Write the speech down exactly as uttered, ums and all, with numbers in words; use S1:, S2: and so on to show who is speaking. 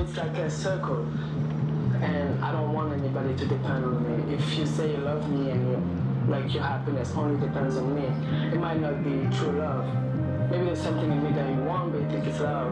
S1: it's like a circle, and I don't want anybody to depend on me. If you say you love me and you, like your happiness only depends on me, it might not be true love. Maybe there's something in me that you want, but you think it's love.